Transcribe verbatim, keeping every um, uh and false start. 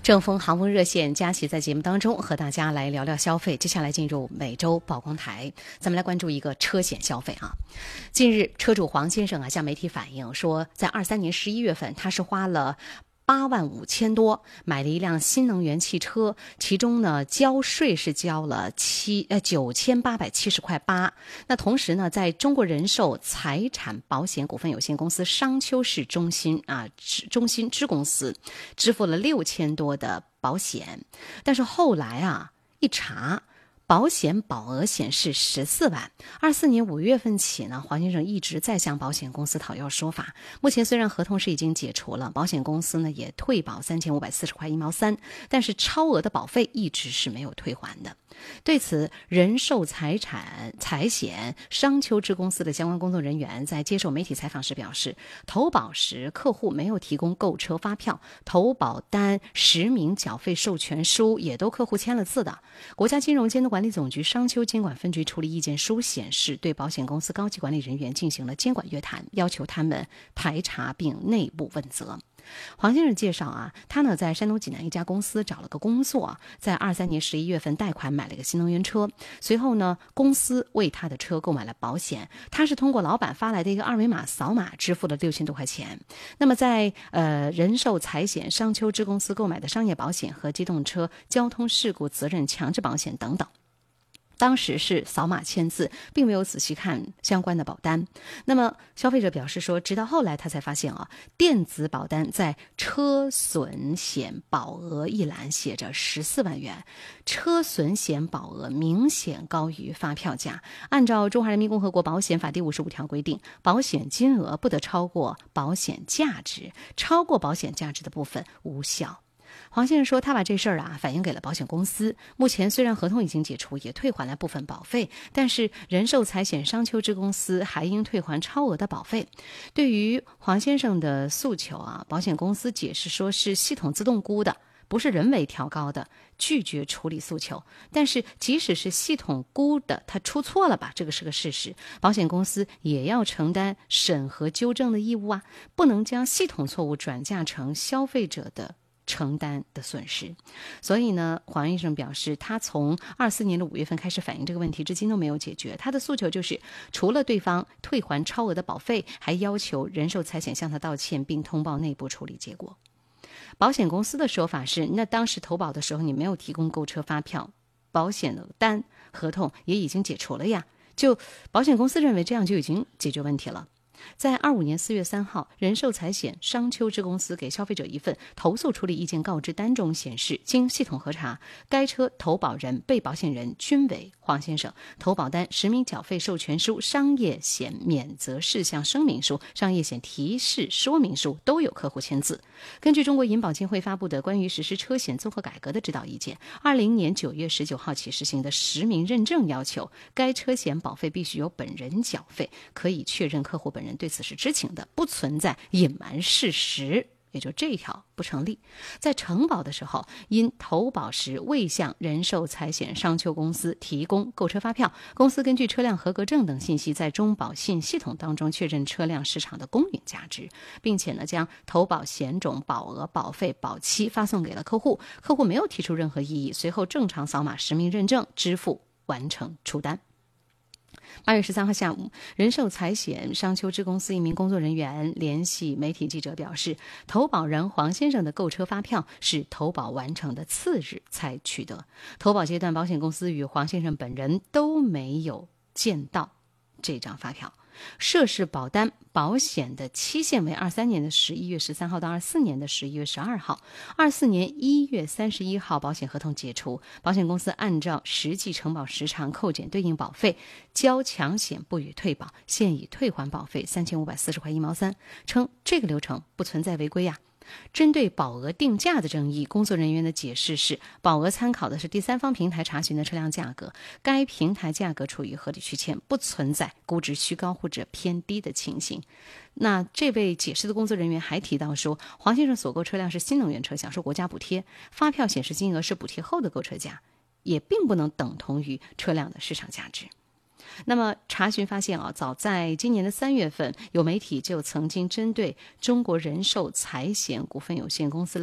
正风航风热线，佳琪在节目当中和大家来聊聊消费。接下来进入每周曝光台，咱们来关注一个车险消费啊。近日，车主黄先生啊向媒体反映说，在二三年十一月份，他是花了八万五千多买了一辆新能源汽车，其中呢交税是交了七呃九千八百七十块八。那同时呢，在中国人寿财产保险股份有限公司商丘市中心啊中心支公司支付了六千多的保险，但是后来啊一查，保险保额显示十四万。二四年五月份起呢，黄先生一直在向保险公司讨要说法。目前虽然合同是已经解除了，保险公司呢也退保三千五百四十块一毛三，但是超额的保费一直是没有退还的。对此，人寿财产财险商丘支公司的相关工作人员在接受媒体采访时表示，投保时客户没有提供购车发票，投保单、实名缴费授权书也都客户签了字的。国家金融监督管理总局商丘监管分局处理意见书显示，对保险公司高级管理人员进行了监管约谈，要求他们排查并内部问责。黄先生介绍啊，他呢在山东济南一家公司找了个工作，在二三年十一月份贷款买了个新能源车，随后呢公司为他的车购买了保险，他是通过老板发来的一个二维码扫码支付了六千多块钱。那么在呃人寿财险商丘支公司购买的商业保险和机动车交通事故责任强制保险等等，当时是扫码签字，并没有仔细看相关的保单。那么消费者表示说，直到后来他才发现啊，电子保单在车损险保额一栏写着十四万元，车损险保额明显高于发票价。按照《中华人民共和国保险法》第五十五条规定，保险金额不得超过保险价值，超过保险价值的部分无效。黄先生说，他把这事儿啊反映给了保险公司。目前虽然合同已经解除，也退还了部分保费，但是人寿财险商丘支公司还应退还超额的保费。对于黄先生的诉求啊，保险公司解释说是系统自动估的，不是人为调高的，拒绝处理诉求。但是即使是系统估的，它出错了吧，这个是个事实，保险公司也要承担审核纠正的义务啊，不能将系统错误转嫁成消费者的承担的损失。所以呢，黄医生表示，他从二四年的五月份开始反映这个问题，至今都没有解决。他的诉求就是，除了对方退还超额的保费，还要求人寿财险向他道歉，并通报内部处理结果。保险公司的说法是，那当时投保的时候你没有提供购车发票，保险的单合同也已经解除了呀，就保险公司认为这样就已经解决问题了。在二五年四月三号，人寿财险商丘支公司给消费者一份投诉处理意见告知单中显示，经系统核查，该车投保人、被保险人均为黄先生，投保单、实名缴费授权书、商业险免责事项声明书、商业险提示说明书都有客户签字。根据中国银保监会发布的关于实施车险综合改革的指导意见，二零年九月十九号起实行的实名认证要求，该车险保费必须由本人缴费，可以确认客户本人对此是知情的，不存在隐瞒事实，也就这一条不成立。在承保的时候，因投保时未向人寿财险商丘公司提供购车发票，公司根据车辆合格证等信息，在中保信系统当中确认车辆市场的公允价值，并且呢将投保险种、保额、保费、保期发送给了客户，客户没有提出任何异议，随后正常扫码实名认证支付完成出单。八月十三号下午，人寿财险商丘支公司一名工作人员联系媒体记者表示，投保人黄先生的购车发票是投保完成的次日才取得，投保阶段保险公司与黄先生本人都没有见到这张发票。涉事保单保险的期限为二三年的十一月十三号到二四年的十一月十二号，二四年一月三十一号保险合同解除，保险公司按照实际承保时长扣减对应保费，交强险不予退保，现已退还保费三千五百四十块一毛三，称这个流程不存在违规呀。针对保额定价的争议，工作人员的解释是，保额参考的是第三方平台查询的车辆价格，该平台价格处于合理区间，不存在估值虚高或者偏低的情形。那这位解释的工作人员还提到说，黄先生所购车辆是新能源车，享受国家补贴，发票显示金额是补贴后的购车价，也并不能等同于车辆的市场价值。那么查询发现啊，早在今年的三月份，有媒体就曾经针对中国人寿财险股份有限公司